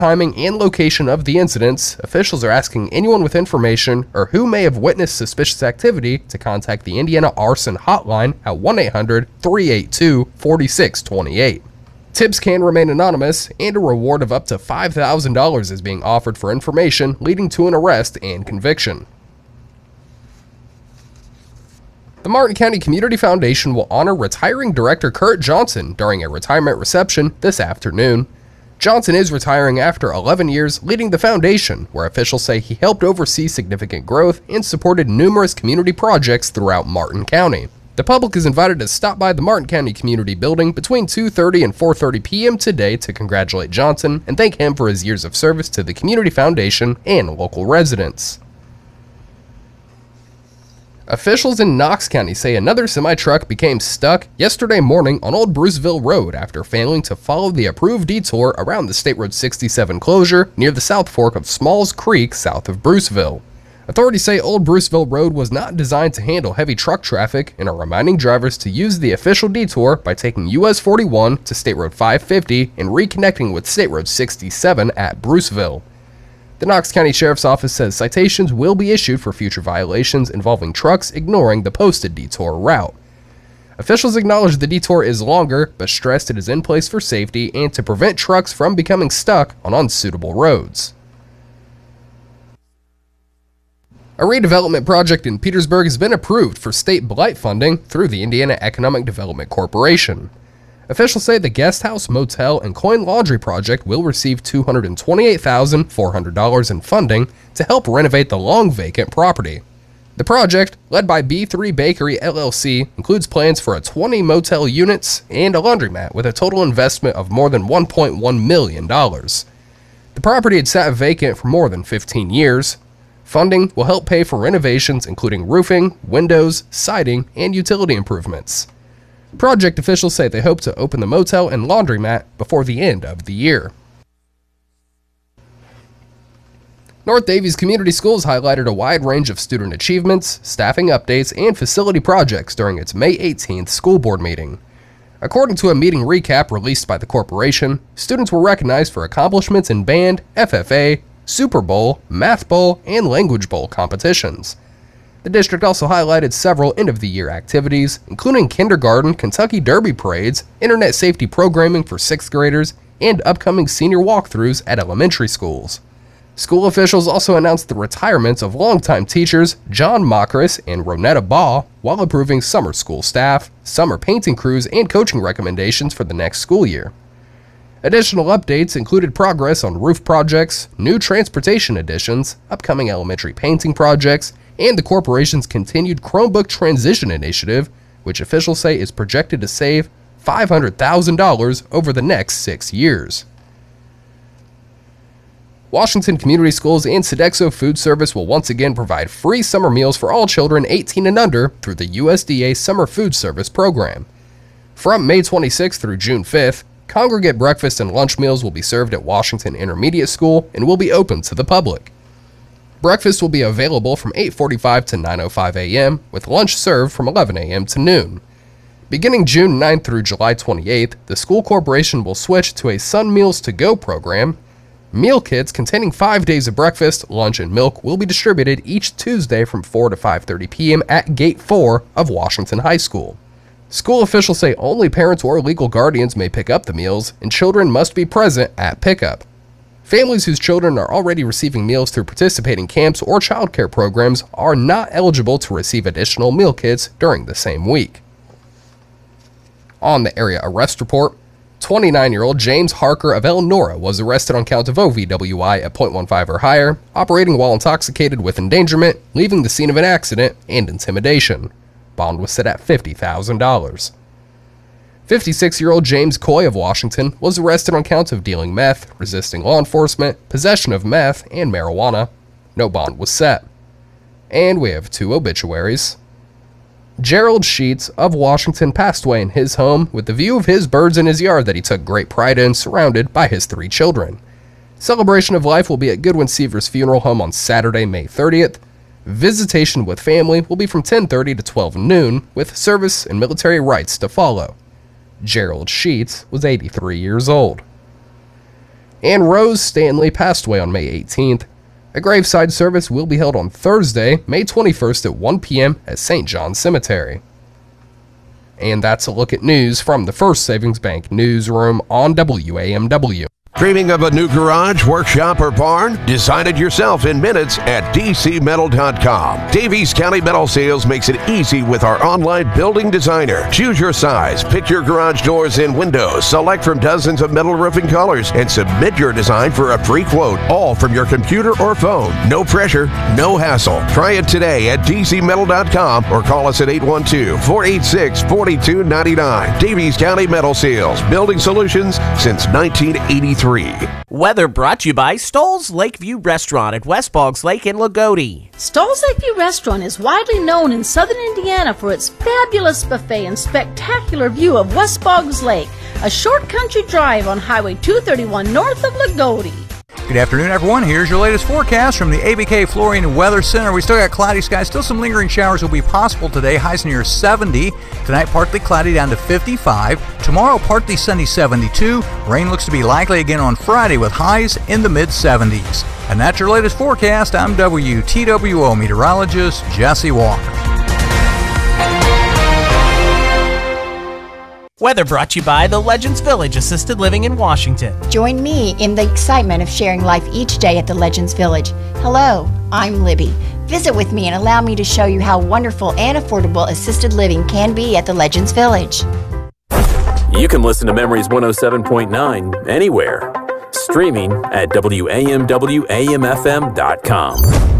timing and location of the incidents, officials are asking anyone with information or who may have witnessed suspicious activity to contact the Indiana Arson Hotline at 1-800-382-4628. Tips can remain anonymous, and a reward of up to $5,000 is being offered for information leading to an arrest and conviction. The Martin County Community Foundation will honor retiring director Kurt Johnson during a retirement reception this afternoon. Johnson is retiring after 11 years leading the foundation, where officials say he helped oversee significant growth and supported numerous community projects throughout Martin County. The public is invited to stop by the Martin County Community Building between 2:30 and 4:30 p.m. today to congratulate Johnson and thank him for his years of service to the Community Foundation and local residents. Officials in Knox County say another semi-truck became stuck yesterday morning on Old Bruceville Road after failing to follow the approved detour around the State Road 67 closure near the South Fork of Smalls Creek south of Bruceville. Authorities say Old Bruceville Road was not designed to handle heavy truck traffic and are reminding drivers to use the official detour by taking US 41 to State Road 550 and reconnecting with State Road 67 at Bruceville. The Knox County Sheriff's Office says citations will be issued for future violations involving trucks ignoring the posted detour route. Officials acknowledge the detour is longer, but stressed it is in place for safety and to prevent trucks from becoming stuck on unsuitable roads. A redevelopment project in Petersburg has been approved for state blight funding through the Indiana Economic Development Corporation. Officials say the guest house, motel, and coin laundry project will receive $228,400 in funding to help renovate the long-vacant property. The project, led by B3 Bakery LLC, includes plans for 20 motel units and a laundromat with a total investment of more than $1.1 million. The property had sat vacant for more than 15 years. Funding will help pay for renovations including roofing, windows, siding, and utility improvements. Project officials say they hope to open the motel and laundromat before the end of the year. North Daviess Community Schools highlighted a wide range of student achievements, staffing updates, and facility projects during its May 18th school board meeting. According to a meeting recap released by the corporation, students were recognized for accomplishments in band, FFA, Super Bowl, Math Bowl, and Language Bowl competitions. The district also highlighted several end-of-the-year activities, including kindergarten Kentucky Derby parades, internet safety programming for 6th graders, and upcoming senior walkthroughs at elementary schools. School officials also announced the retirements of longtime teachers John Makris and Ronetta Baugh, while approving summer school staff, summer painting crews, and coaching recommendations for the next school year. Additional updates included progress on roof projects, new transportation additions, upcoming elementary painting projects, and the corporation's continued Chromebook transition initiative, which officials say is projected to save $500,000 over the next 6 years. Washington Community Schools and Sodexo Food Service will once again provide free summer meals for all children 18 and under through the USDA Summer Food Service program. From May 26th through June 5th, congregate breakfast and lunch meals will be served at Washington Intermediate School and will be open to the public. Breakfast will be available from 8:45 to 9:05 a.m., with lunch served from 11 a.m. to noon. Beginning June 9th through July 28th, the school corporation will switch to a Sun Meals to Go program. Meal kits containing 5 days of breakfast, lunch, and milk will be distributed each Tuesday from 4 to 5:30 p.m. at Gate 4 of Washington High School. School officials say only parents or legal guardians may pick up the meals, and children must be present at pickup. Families whose children are already receiving meals through participating camps or childcare programs are not eligible to receive additional meal kits during the same week. On the area arrest report, 29-year-old James Harker of Elnora was arrested on count of OVWI at .15 or higher, operating while intoxicated with endangerment, leaving the scene of an accident, and intimidation. Bond was set at $50,000. 56-year-old James Coy of Washington was arrested on counts of dealing meth, resisting law enforcement, possession of meth, and marijuana. No bond was set. And we have 2 obituaries. Gerald Sheets of Washington passed away in his home with the view of his birds in his yard that he took great pride in, surrounded by his 3 children. Celebration of life will be at Goodwin Seavers Funeral Home on Saturday, May 30th. Visitation with family will be from 10:30 to 12 noon, with service and military rites to follow. Gerald Sheets was 83 years old. And Rose Stanley passed away on May 18th. A graveside service will be held on Thursday, May 21st at 1 p.m. at St. John's Cemetery. And that's a look at news from the First Savings Bank newsroom on WAMW. Dreaming of a new garage, workshop, or barn? Design it yourself in minutes at dcmetal.com. Davies County Metal Sales makes it easy with our online building designer. Choose your size, pick your garage doors and windows, select from dozens of metal roofing colors, and submit your design for a free quote, all from your computer or phone. No pressure, no hassle. Try it today at dcmetal.com or call us at 812-486-4299. Davies County Metal Sales, building solutions since 1983. Weather brought to you by Stoll's Lakeview Restaurant at West Boggs Lake in Lagodi. Stoll's Lakeview Restaurant is widely known in southern Indiana for its fabulous buffet and spectacular view of West Boggs Lake, a short country drive on Highway 231 north of Lagodi. Good afternoon, everyone. Here's your latest forecast from the ABK Flooring and Weather Center. We still got cloudy skies. Still some lingering showers will be possible today. Highs near 70. Tonight, partly cloudy down to 55. Tomorrow, partly sunny 72. Rain looks to be likely again on Friday with highs in the mid-70s. And that's your latest forecast. I'm WTWO meteorologist Jesse Walker. Weather brought to you by the Legends Village Assisted Living in Washington. Join me in the excitement of sharing life each day at the Legends Village. Hello, I'm Libby. Visit with me and allow me to show you how wonderful and affordable assisted living can be at the Legends Village. You can listen to Memories 107.9 anywhere. Streaming at WAMWAMFM.com.